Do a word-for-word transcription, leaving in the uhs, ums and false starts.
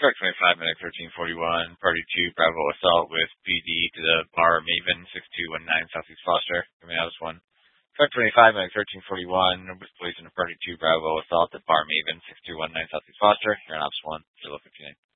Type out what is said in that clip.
Truck twenty-five, Medic thirteen forty-one, Party two, Bravo Assault with P D to the bar Maven six two one nine Southeast Foster, coming out as one. Truck twenty-five, Medic thirteen forty-one, with police in the Party two, Bravo Assault at bar Maven six two one nine Southeast Foster, here on Ops one, Kilo fifty-nine.